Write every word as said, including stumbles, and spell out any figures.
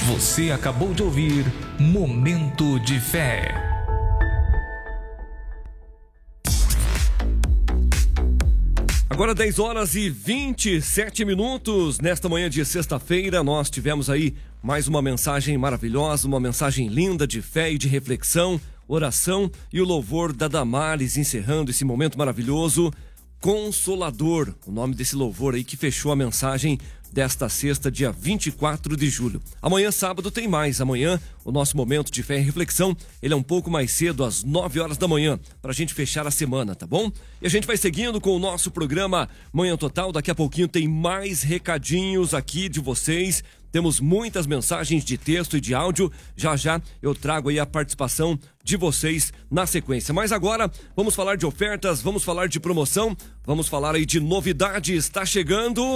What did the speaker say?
Você acabou de ouvir Momento de Fé. Agora dez horas e vinte e sete minutos, nesta manhã de sexta-feira, nós tivemos aí mais uma mensagem maravilhosa, uma mensagem linda de fé e de reflexão, oração e o louvor da Damares, encerrando esse momento maravilhoso, Consolador, o nome desse louvor aí que fechou a mensagem desta sexta, dia vinte e quatro de julho. Amanhã, sábado, tem mais. Amanhã, o nosso momento de fé e reflexão, ele é um pouco mais cedo, às nove horas da manhã, pra gente fechar a semana, tá bom? E a gente vai seguindo com o nosso programa Manhã Total. Daqui a pouquinho tem mais recadinhos aqui de vocês. Temos muitas mensagens de texto e de áudio. Já já eu trago aí a participação de vocês na sequência. Mas agora vamos falar de ofertas, vamos falar de promoção, vamos falar aí de novidades. Está chegando...